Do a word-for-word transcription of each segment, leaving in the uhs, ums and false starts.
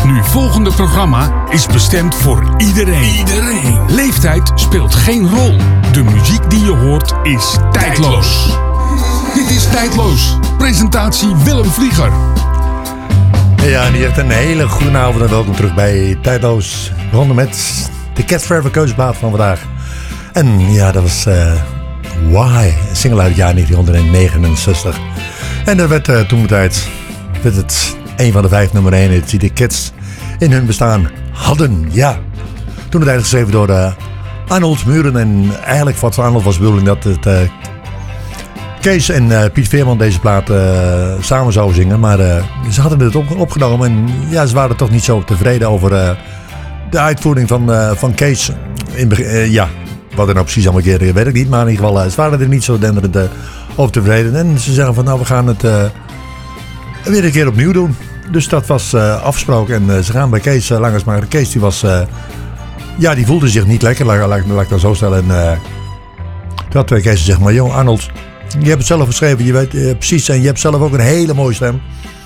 nu volgende programma is bestemd voor iedereen. Iedereen. Leeftijd speelt geen rol. De muziek die je hoort is tijdloos. Dit is Tijdloos. Presentatie Willem Vlieger. Ja, en die heeft een hele goede avond en welkom terug bij Tijdloos. We begonnen met de Cats Forever keuzeplaat van vandaag. En ja, dat was uh, Why, een single uit het jaar negentien negenenzestig. En dat werd uh, toen de tijd werd het een van de vijf nummer één hits die de Cats in hun bestaan hadden. Ja, toen de tijd geschreven door uh, Arnold Muren. En eigenlijk wat voor Arnold was de bedoeling dat het... Uh, Kees en uh, Piet Veerman deze plaat uh, samen zouden zingen. Maar uh, ze hadden het op, opgenomen. En ja, ze waren toch niet zo tevreden over uh, de uitvoering van, uh, van Kees. In, uh, ja, wat er nou precies allemaal keer weet ik niet. Maar in ieder geval, uh, ze waren er niet zo denderend uh, over tevreden. En ze zeggen van nou, we gaan het uh, weer een keer opnieuw doen. Dus dat was uh, afgesproken. En uh, ze gaan bij Kees uh, langers maken. Kees die was... Uh, ja, die voelde zich niet lekker. Laat, laat, laat ik dat zo stellen. En uh, toen had uh, Kees gezegd, maar joh, Arnold... Je hebt het zelf geschreven, je weet uh, precies. En je hebt zelf ook een hele mooie stem.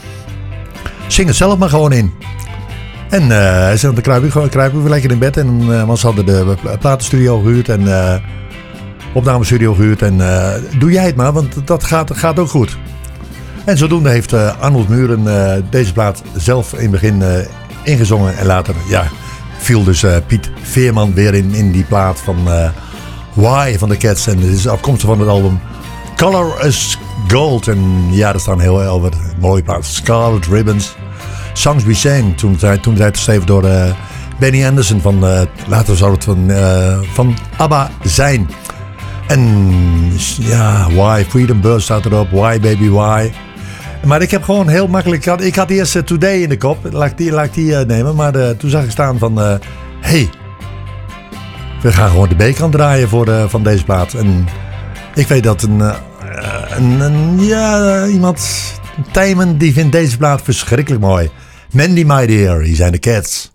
Zing het zelf maar gewoon in. En uh, hij zei, dan kruip ik, gewoon, kruip ik weer lekker in bed. En, uh, want ze hadden de platenstudio gehuurd. En uh, opnamestudio gehuurd. En uh, doe jij het maar, want dat gaat, gaat ook goed. En zodoende heeft uh, Arnold Muren uh, deze plaat zelf in het begin uh, ingezongen. En later, ja, viel dus uh, Piet Veerman weer in, in die plaat van uh, Why van de Cats. En het is afkomstig van het album Color is Gold. En ja, er staan heel veel mooie plaatsen. Scarlet Ribbons. Songs We Sang. Toen zij toen zij geschreven door uh, Benny Andersson. Van, uh, later zou het van, uh, van ABBA zijn. En ja, Why. Freedom Burst staat erop. Why Baby Why. Maar ik heb gewoon heel makkelijk... Ik had, ik had eerst uh, Today in de kop. Laat ik die, laat ik die uh, nemen. Maar uh, toen zag ik staan van... Uh, hey, we gaan gewoon de B-kant draaien voor, uh, van deze plaat. En... Ik weet dat een, een, een ja, iemand, Tijmen, die vindt deze plaat verschrikkelijk mooi. Mandy My Dear, hier zijn de Cats.